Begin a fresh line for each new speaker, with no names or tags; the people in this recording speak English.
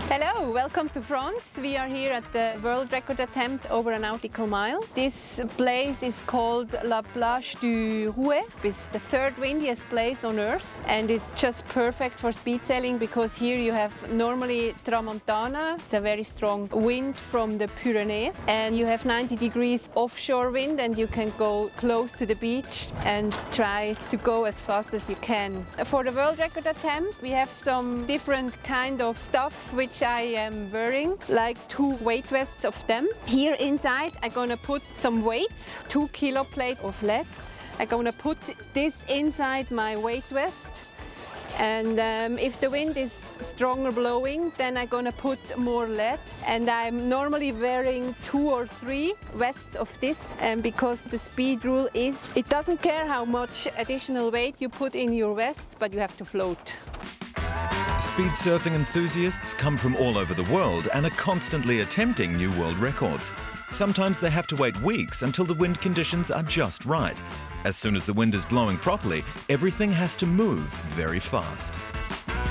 Hello, welcome to France. We are here at the world record attempt over a nautical mile. This place is called La Plage du Rouet. It's the third windiest place on Earth, and it's just perfect for speed sailing because here you have normally Tramontana. It's a very strong wind from the Pyrenees, and you have 90 degrees offshore wind, and you can go close to the beach and try to go as fast as you can. For the world record attempt, we have some different kind of stuff which I am wearing, like 2 weight vests of them. Here inside I'm gonna put some weights, 2 kilo plate of lead. I'm gonna put this inside my weight vest, and if the wind is stronger blowing, then I'm gonna put more lead. And I'm normally wearing 2 or 3 vests of this, and because the speed rule is it doesn't care how much additional weight you put in your vest, but you have to float.
Speed surfing enthusiasts come from all over the world and are constantly attempting new world records. Sometimes they have to wait weeks until the wind conditions are just right. As soon as the wind is blowing properly, everything has to move very fast.